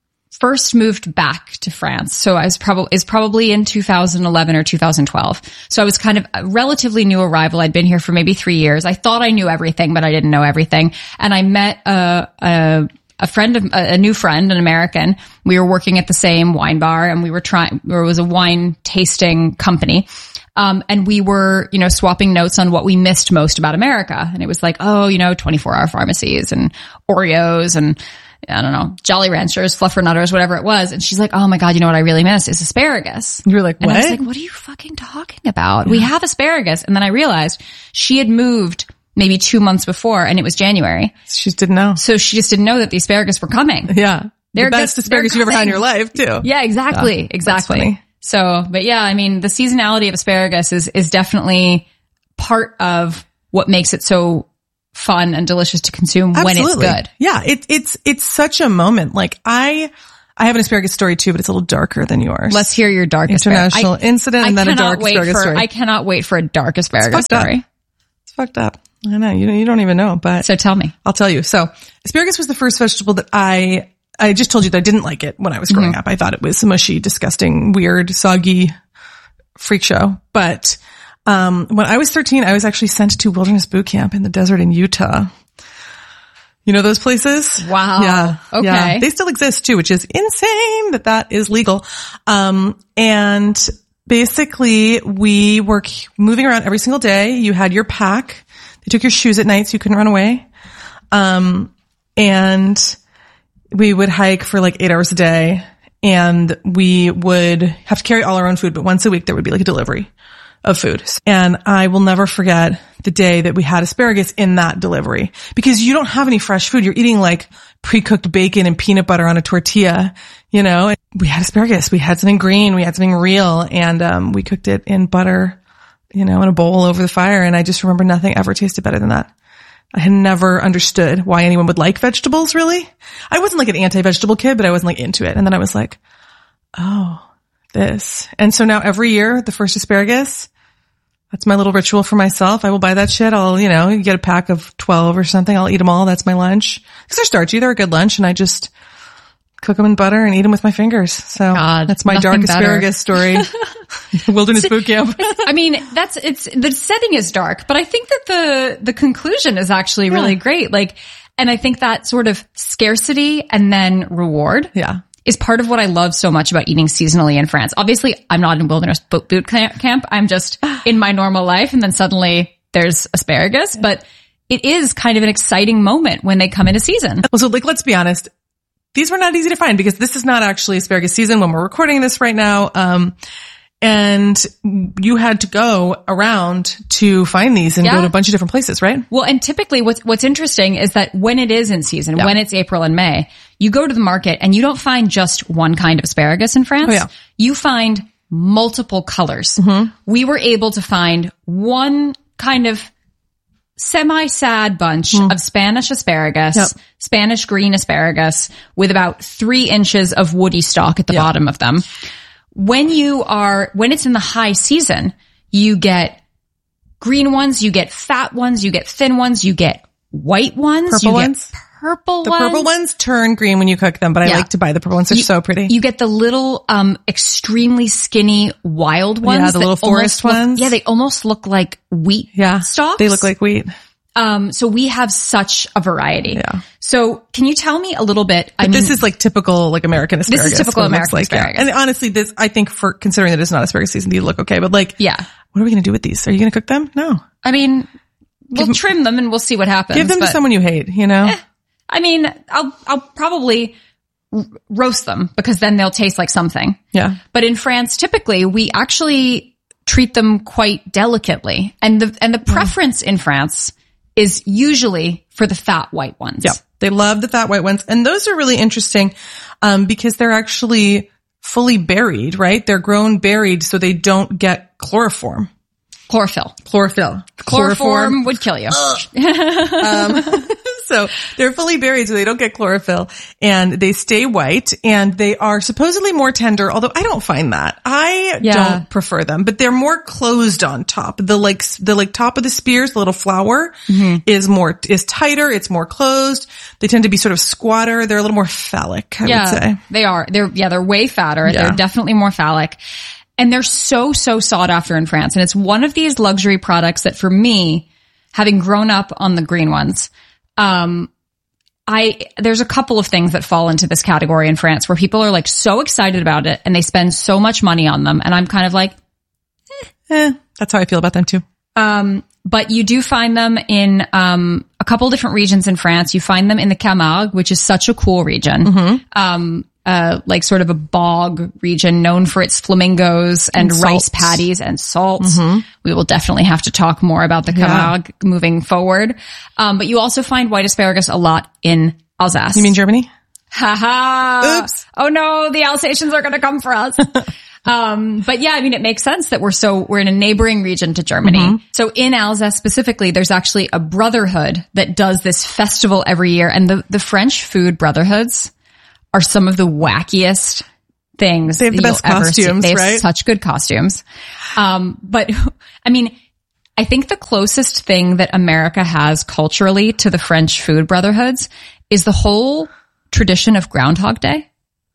first moved back to France, so I was probably, is probably in two thousand eleven or two thousand twelve. So I was kind of a relatively new arrival. I'd been here for maybe three years. I thought I knew everything, but I didn't know everything. And I met a, a, a friend of, a new friend, an American. We were working at the same wine bar and we were trying, there was a wine tasting company. Um, and we were, you know, swapping notes on what we missed most about America. And it was like, oh, you know, twenty-four hour pharmacies and Oreos and I don't know, Jolly Ranchers, Fluffernutters, whatever it was. And she's like, oh my God, you know what I really miss is asparagus. You were like, what? And I was like, what are you fucking talking about? Yeah. We have asparagus. And then I realized she had moved maybe two months before, and it was January. She just didn't know. So she just didn't know that the asparagus were coming. Yeah. They're the best good, asparagus you've ever had in your life, too. Yeah, exactly. Yeah, exactly. So, but yeah, I mean, the seasonality of asparagus is, is definitely part of what makes it so fun and delicious to consume Absolutely. when it's good. Yeah. It, it's, it's such a moment. Like I, I have an asparagus story too, but it's a little darker than yours. Let's hear your dark international asparagus. incident I, and I then a dark asparagus for, story. I cannot wait for a dark asparagus it's story. Up. It's fucked up. I know you. You don't even know, but so tell me. I'll tell you. So asparagus was the first vegetable that I. I just told you that I didn't like it when I was growing Mm-hmm. up. I thought it was mushy, disgusting, weird, soggy freak show. But um when I was thirteen, I was actually sent to wilderness boot camp in the desert in Utah. You know those places? Wow. Yeah. Okay. Yeah. They still exist too, which is insane that that is legal. Um, and basically we were moving around every single day. You had your pack. They took your shoes at night so you couldn't run away. Um, and we would hike for like eight hours a day, and we would have to carry all our own food, but once a week there would be like a delivery of food. And I will never forget the day that we had asparagus in that delivery, because you don't have any fresh food. You're eating like pre-cooked bacon and peanut butter on a tortilla, you know. And we had asparagus. We had something green. We had something real. And um we cooked it in butter, you know, in a bowl over the fire. And I just remember nothing ever tasted better than that. I had never understood why anyone would like vegetables, really. I wasn't like an anti-vegetable kid, but I wasn't like into it. And then I was like, oh, this. And so now every year, the first asparagus, that's my little ritual for myself. I will buy that shit. I'll, you know, you get a pack of twelve or something. I'll eat them all. That's my lunch. Because they're starchy. They're a good lunch. And I just cook them in butter and eat them with my fingers. So God, that's my dark asparagus story. Wilderness boot camp. I mean, that's, it's, the setting is dark, but I think that the, the conclusion is actually really Yeah. great. Like, and I think that sort of scarcity and then reward. Yeah. Is part of what I love so much about eating seasonally in France. Obviously, I'm not in wilderness boot camp. I'm just in my normal life, and then suddenly there's asparagus. Yeah. But it is kind of an exciting moment when they come into season. Well, so like, let's be honest. These were not easy to find, because this is not actually asparagus season when we're recording this right now. Um, and you had to go around to find these and yeah. go to a bunch of different places, right? Well, and typically what's, what's interesting is that when it is in season, yeah. when it's April and May, you go to the market and you don't find just one kind of asparagus in France. Oh, yeah. You find multiple colors. Mm-hmm. We were able to find one kind of semi-sad bunch mm. of Spanish asparagus, yep. Spanish green asparagus with about three inches of woody stalk at the yep. bottom of them. When you are, when it's in the high season, you get green ones, you get fat ones, you get thin ones, you get white ones, purple you ones. Get purple the ones. The purple ones turn green when you cook them, but I yeah. like to buy the purple ones. They're you, so pretty. You get the little, um, extremely skinny wild ones. Yeah, the little forest ones. Look, yeah, they almost look like wheat yeah, stalks. They look like wheat. Um, so we have such a variety. Yeah. So can you tell me a little bit? I but mean, this is like typical, like American asparagus. This is typical American like, asparagus. Yeah. And honestly, this, I think for considering that it's not asparagus season, these look okay. But like, yeah. what are we going to do with these? Are you going to cook them? No. I mean, we'll give trim them and we'll see what happens. Give them but, to someone you hate, you know? Eh, I mean, I'll, I'll probably r- roast them because then they'll taste like something. Yeah. But in France, typically we actually treat them quite delicately. And the, and the preference yeah. in France is usually for the fat white ones. Yeah. They love the fat white ones. And those are really interesting, um, because they're actually fully buried, right? They're grown buried so they don't get chloroform. Chlorophyll. Chlorophyll. Chloroform would kill you. um, so they're fully buried so they don't get chlorophyll, and they stay white, and they are supposedly more tender, although I don't find that. I yeah. don't prefer them, but they're more closed on top. The like, the like top of the spears, the little flower mm-hmm. is more, is tighter. It's more closed. They tend to be sort of squatter. They're a little more phallic, I yeah, would say. They are. They're, yeah, they're way fatter. Yeah. They're definitely more phallic. And they're so, so sought after in France. And it's one of these luxury products that for me, having grown up on the green ones, um, I, there's a couple of things that fall into this category in France where people are like so excited about it and they spend so much money on them. And I'm kind of like, eh, eh that's how I feel about them too. Um, but you do find them in, um, a couple different regions in France. You find them in the Camargue, which is such a cool region. Mm-hmm. Um, uh, like sort of a bog region known for its flamingos and, And rice salt. paddies and salt. Mhm. We will definitely have to talk more about the Yeah. Camargue moving forward. Um, but you also find white asparagus a lot in Alsace. You mean Germany? Ha ha. Oops. Oh no, the Alsatians are going to come for us. um, but yeah, I mean, it makes sense that we're so, we're in a neighboring region to Germany. Mhm. So in Alsace specifically, there's actually a brotherhood that does this festival every year. And the, the French food brotherhoods are some of the wackiest things They have the that best you'll ever see. costumes, They have right? such good costumes. Um, but I mean, I think the closest thing that America has culturally to the French food brotherhoods is the whole tradition of Groundhog Day.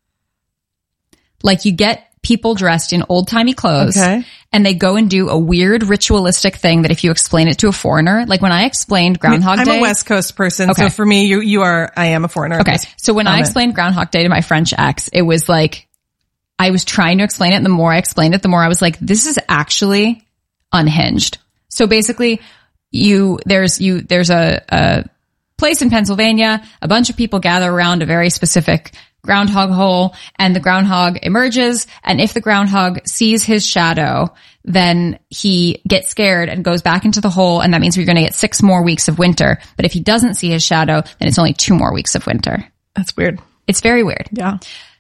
Like you get people dressed in old timey clothes Okay. and they go and do a weird ritualistic thing that if you explain it to a foreigner, like when I explained Groundhog I'm Day. a West Coast person, Okay. so for me, you you are. I am a foreigner. Okay. So when I explained Groundhog Day to my French ex, it was like, I was trying to explain it. And the more I explained it, the more I was like, this is actually unhinged. So basically you, there's you, there's a, a place in Pennsylvania, a bunch of people gather around a very specific groundhog hole and the groundhog emerges. And if the groundhog sees his shadow, then he gets scared and goes back into the hole. And that means we're going to get six more weeks of winter. But if he doesn't see his shadow, then it's only two more weeks of winter. That's weird. It's very weird. Yeah.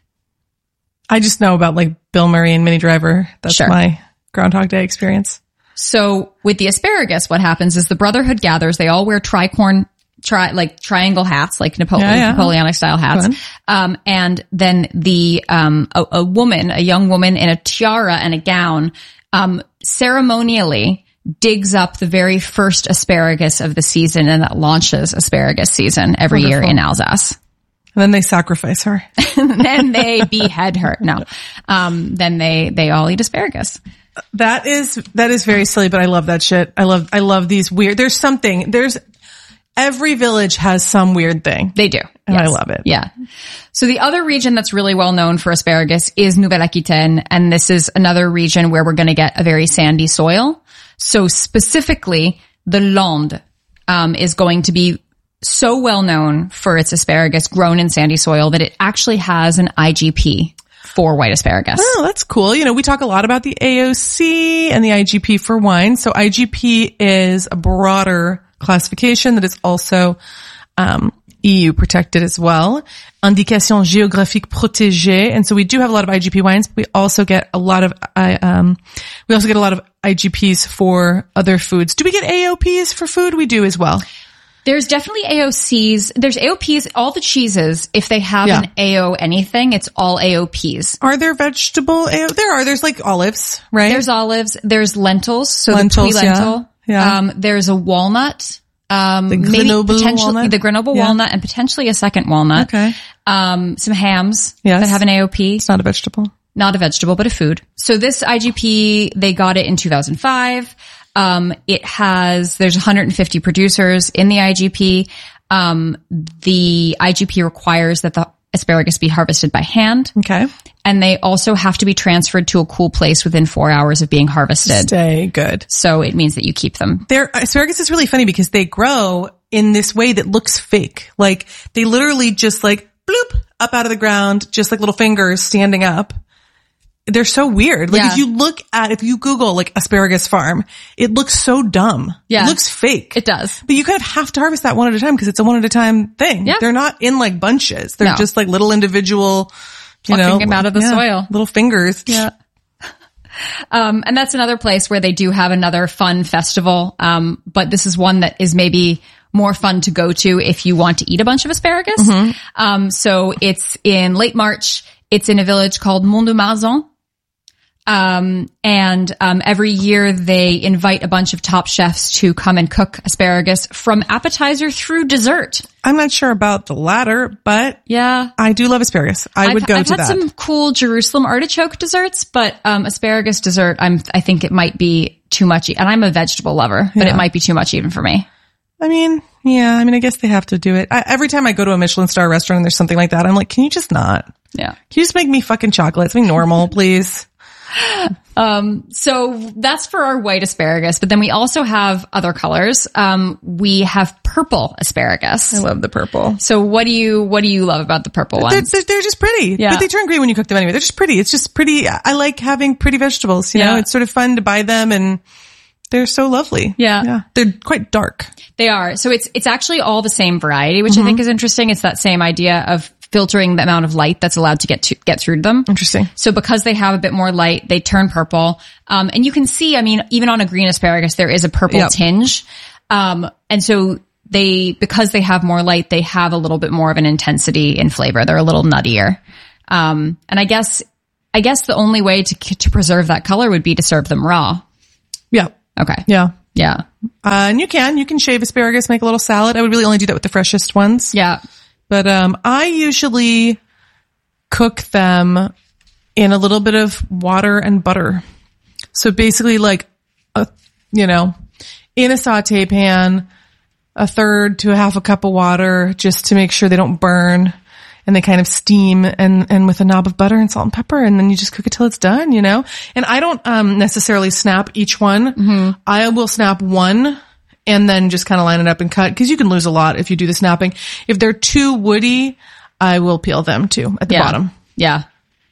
I just know about like Bill Murray and Minnie Driver. That's Sure. my Groundhog Day experience. So with the asparagus, what happens is the brotherhood gathers. They all wear tricorn, tri, like triangle hats, like Napoleon, Yeah, yeah. Napoleonic style hats. Fun. Um, and then the, um, a, a woman, a young woman in a tiara and a gown, um, ceremonially digs up the very first asparagus of the season, and that launches asparagus season every year Wonderful. in Alsace. And then they sacrifice her. Then they behead her. No. Um, then they, they all eat asparagus. That is, that is very silly, but I love that shit. I love, I love these weird, there's something, there's, every village has some weird thing. They do. And I Yes. love it. Yeah. So the other region that's really well known for asparagus is Nouvelle-Aquitaine. And this is another region where we're going to get a very sandy soil. So specifically, the Landes, um, is going to be so well known for its asparagus grown in sandy soil that it actually has an I G P for white asparagus. Oh, that's cool. You know, we talk a lot about the A O C and the I G P for wine. So I G P is a broader classification that is also, um, E U protected as well. Indication géographique protégée. And so we do have a lot of I G P wines, but we also get a lot of, I, um, we also get a lot of I G Ps for other foods. Do we get A O Ps for food? We do as well. There's definitely A O Cs. There's A O Ps. All the cheeses, if they have Yeah. an A O anything, it's all A O Ps. Are there vegetable A O? There are. There's like olives, right? There's olives. There's lentils. So Lentils, the pui lentil. yeah. Yeah. Um, there's a walnut. Um, The maybe Grenoble potentially walnut? the Grenoble Yeah. walnut and potentially a second walnut. Okay. Um, some hams Yes. that have an A O P. It's not a vegetable. Not a vegetable, but a food. So this I G P, they got it in two thousand five. Um, it has, there's one hundred fifty producers in the I G P. Um, the I G P requires that the asparagus be harvested by hand. Okay. And they also have to be transferred to a cool place within four hours of being harvested. Stay good. So it means that you keep them. Their asparagus is really funny because they grow in this way that looks fake. Like they literally just like bloop up out of the ground, just like little fingers standing up. They're so weird. Like Yeah. if you look at, if you Google like asparagus farm, it looks so dumb. Yeah. It looks fake. It does. But you kind of have to harvest that one at a time because it's a one at a time thing. Yeah. They're not in like bunches. They're No. just like little individual, you Plucking know, them out of the yeah, soil. little fingers. Yeah. Um, and that's another place where they do have another fun festival. Um, but this is one that is maybe more fun to go to if you want to eat a bunch of asparagus. Mm-hmm. Um, so it's in late March. It's in a village called Mont-de-Marsan. Um, and, um, every year they invite a bunch of top chefs to come and cook asparagus from appetizer through dessert. I'm not sure about the latter, but yeah, I do love asparagus. I I've, would go I've to had that. some cool Jerusalem artichoke desserts, but, um, asparagus dessert, I'm, I think it might be too much. And I'm a vegetable lover, but Yeah. it might be too much even for me. I mean, yeah, I mean, I guess they have to do it. I, every time I go to a Michelin star restaurant and there's something like that, I'm like, can you just not? Yeah. Can you just make me fucking chocolate? Something normal, please? Um, so that's for our white asparagus, but then we also have other colors. Um, we have purple asparagus. I love the purple. So what do you, what do you love about the purple They're, ones? they're, they're just pretty. Yeah. But they turn green when you cook them anyway. They're just pretty. It's just pretty. I like having pretty vegetables, you Yeah. know, it's sort of fun to buy them and they're so lovely. Yeah. Yeah. They're quite dark. They are. So it's, it's actually all the same variety, which mm-hmm. I think is interesting. It's that same idea of filtering the amount of light that's allowed to get to get through them. Interesting. So because they have a bit more light, they turn purple. Um, and you can see, I mean, even on a green asparagus, there is a purple Yep. tinge. Um, and so they, because they have more light, they have a little bit more of an intensity in flavor. They're a little nuttier. Um, and I guess, I guess the only way to, to preserve that color would be to serve them raw. Yeah. Okay. Yeah. Yeah. Uh, and you can, you can shave asparagus, make a little salad. I would really only do that with the freshest ones. Yeah. But, um, I usually cook them in a little bit of water and butter. So basically like, a, you know, in a saute pan, a third to a half a cup of water just to make sure they don't burn. And they kind of steam and, and with a knob of butter and salt and pepper. And then you just cook it till it's done, you know? And I don't, um, necessarily snap each one. Mm-hmm. I will snap one and then just kind of line it up and cut. Cause you can lose a lot if you do the snapping. If they're too woody, I will peel them too at the Yeah. bottom. Yeah.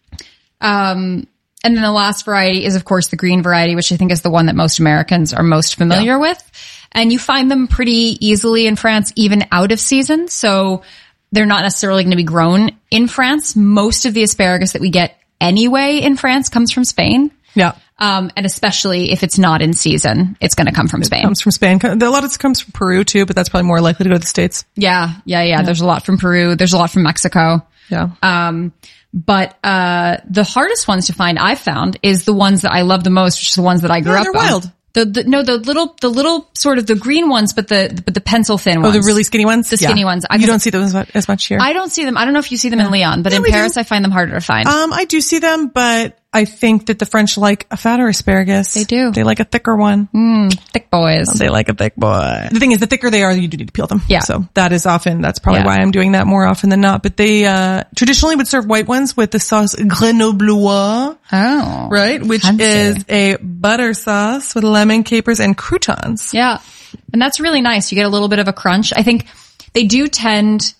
Um, and then the last variety is, of course, the green variety, which I think is the one that most Americans are most familiar Yeah. with. And you find them pretty easily in France, even out of season. So they're not necessarily going to be grown in France. Most of the asparagus that we get anyway in France comes from Spain. Yeah. Um, and especially if it's not in season, it's going to come from Spain. It comes from Spain. A lot of it comes from Peru too, but that's probably more likely to go to the States. Yeah, yeah, yeah. There's a lot from Peru. There's a lot from Mexico. Yeah. Um, but, uh, the hardest ones to find I've found is the ones that I love the most, which is the ones that I grew Yeah, up they're on. wild. The, the, no, the little, the little sort of the green ones, but the, but the pencil thin ones. Oh, the really skinny ones? The skinny Yeah. ones. You don't see those as much here. I don't see them. I don't know if you see them in Lyon, but Yeah, in we Paris, do. I find them harder to find. Um, I do see them, but I think that the French like a fatter asparagus. They do. They like a thicker one. Mm, thick boys. They like a thick boy. The thing is, the thicker they are, you do need to peel them. Yeah. So that is often, that's probably Yeah. why I'm doing that more often than not. But they, uh, traditionally would serve white ones with the sauce grenoblois. Oh. Right? Which fancy. is a butter sauce with lemon, capers, and croutons. Yeah. And that's really nice. You get a little bit of a crunch. I think they do tend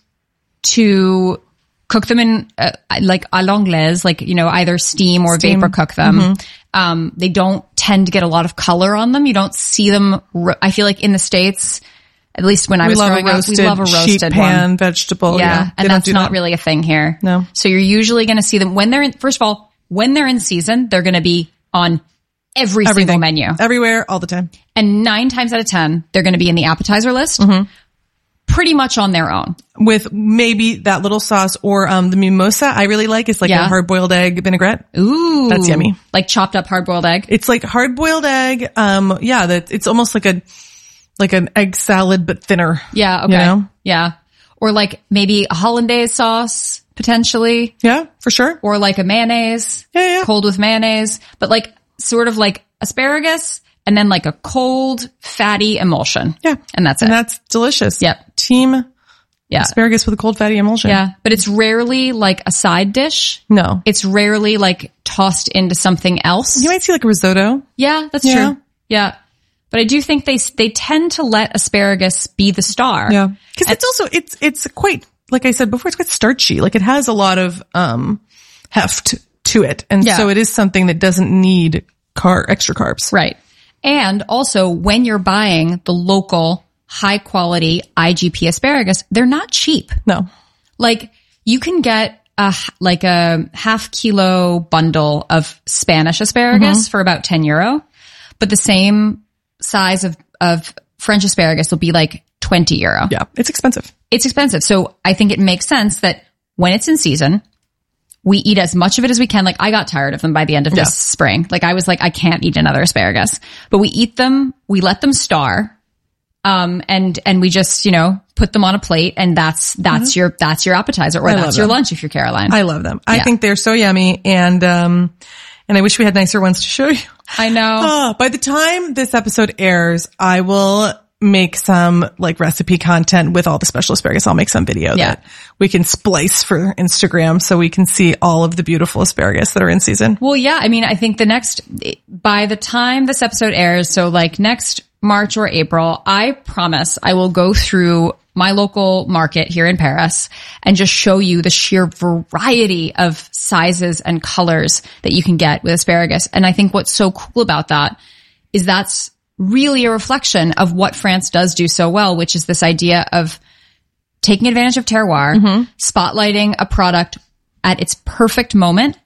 to cook them in uh, like à l'anglaise, like, you know, either steam or Steam. vapor cook them. Mhm. Um, they don't tend to get a lot of color on them. You don't see them. Ro- I feel like in the States, at least when I We was love a growing up, we roasted love a roasted sheet pan one. vegetable. Yeah. Yeah. They And don't that's do not that. really a thing here. No. So you're usually going to see them when they're in, first of all, when they're in season, they're going to be on every single Everything. menu. Everywhere, all the time. And nine times out of ten, they're going to be in the appetizer list. Mm-hmm. Pretty much on their own. With maybe that little sauce or um the mimosa I really like is like Yeah. a hard-boiled egg vinaigrette. Ooh. That's yummy. Like chopped up hard-boiled egg. It's like hard-boiled egg. Um, yeah, that it's almost like a, like an egg salad, but thinner. Yeah, okay. You know? Yeah. Or like maybe a hollandaise sauce, potentially. Yeah, for sure. Or like a mayonnaise. Yeah, yeah. Cold with mayonnaise. But like sort of like asparagus and then like a cold, fatty emulsion. Yeah. And that's it. And that's delicious. Yep. Team Yeah. asparagus with a cold fatty emulsion. Yeah. But it's rarely like a side dish. No. It's rarely like tossed into something else. You might see like a risotto. Yeah, that's Yeah. true. Yeah. But I do think they, they tend to let asparagus be the star. Yeah. Cause it's also, it's, it's quite, like I said before, it's quite starchy. Like it has a lot of, um, heft to it. And Yeah. so it is something that doesn't need car, extra carbs. Right. And also when you're buying the local high quality I G P asparagus, they're not cheap. No. Like you can get a, like a half kilo bundle of Spanish asparagus Mhm. for about ten euro, but the same size of, of French asparagus will be like twenty euro. Yeah. It's expensive. It's expensive. So I think it makes sense that when it's in season, we eat as much of it as we can. Like I got tired of them by the end of Yeah. this spring. Like I was like, I can't eat another asparagus, but we eat them. We let them star. Um, and, and we just, you know, put them on a plate and that's, that's your, that's your appetizer or I love that's your them. lunch if you're Caroline. I love them. I Yeah. think they're so yummy. And, um, and I wish we had nicer ones to show you. I know. Oh, by the time this episode airs, I will make some like recipe content with all the special asparagus. I'll make some video Yeah. that we can splice for Instagram so we can see all of the beautiful asparagus that are in season. Well, yeah. I mean, I think the next, by the time this episode airs, so like next March or April, I promise I will go through my local market here in Paris and just show you the sheer variety of sizes and colors that you can get with asparagus. And I think what's so cool about that is that's really a reflection of what France does do so well, which is this idea of taking advantage of terroir, Mm-hmm. spotlighting a product at its perfect moment